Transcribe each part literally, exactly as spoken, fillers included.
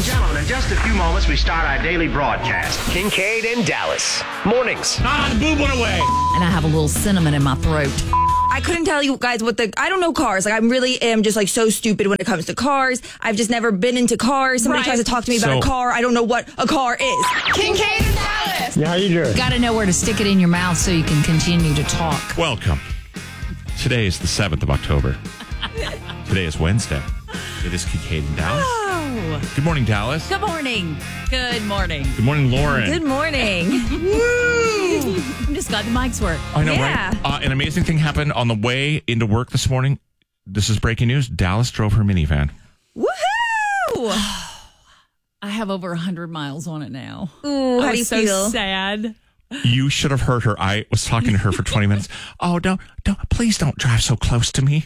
and gentlemen, in just a few moments, we start our daily broadcast. Kincaid and Dallas. Mornings. Ah, the boob went away. And I have a little cinnamon in my throat. I couldn't tell you guys what the... I don't know cars. Like, I really am just, like, so stupid when it comes to cars. I've just never been into cars. Somebody Right. tries to talk to me about So- a car. I don't know what a car is. Kincaid and Dallas. Yeah, how you doing? Got to know where to stick it in your mouth so you can continue to talk. Welcome. Today is the seventh of October. Today is Wednesday. It is Kincaid and Dallas. Oh. Good morning, Dallas. Good morning. Good morning. Good morning, Lauren. Good morning. I'm just glad the mics work. I know, Yeah. right? Uh, an amazing thing happened on the way into work this morning. This is breaking news. Dallas drove her minivan. Woohoo! I have over one hundred miles on it now. Ooh, how I do you was so feel? sad. You should have heard her. I was talking to her for twenty minutes. Oh, don't, don't, please don't drive so close to me.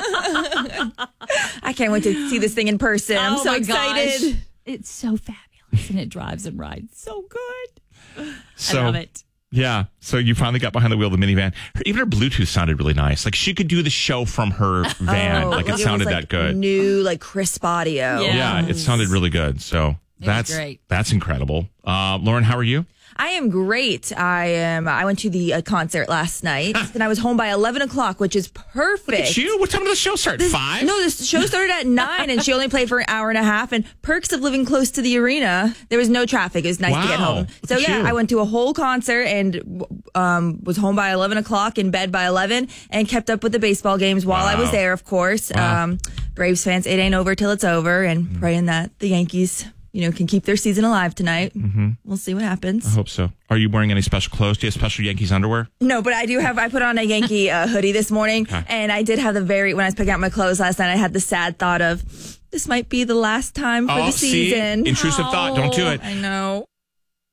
I can't wait to see this thing in person. I'm Oh so my excited. gosh. It's so fabulous, and it drives and rides so good. So, I love it. Yeah. So you finally got behind the wheel of the minivan. Her, even her Bluetooth sounded really nice. Like she could do the show from her van. Oh, like it was, sounded like, that good. New, like, crisp audio. Yeah. Yeah, it sounded really good. So was that's great. that's incredible. Uh, Lauren, how are you? I am great. I am. I went to the uh, concert last night, and I was home by eleven o'clock, which is perfect. Look at you. What time did the show start? This- Five? No, this show started at nine, and she only played for an hour and a half. And perks of living close to the arena, there was no traffic. It was nice to get Wow. home. Look So at yeah, you. I went to a whole concert and um, was home by eleven o'clock, in bed by eleven, and kept up with the baseball games while I was Wow. there. Of course, Wow. um, Braves fans, it ain't over till it's over, and praying that the Yankees, you know, can keep their season alive tonight. Mm-hmm. We'll see what happens. I hope so. Are you wearing any special clothes? Do you have special Yankees underwear? No, but I do have, I put on a Yankee uh, hoodie this morning, Okay. and I did have the very, when I was picking out my clothes last night, I had the sad thought of, this might be the last time for Oh, the see? season. Intrusive thought. Don't do it. I know.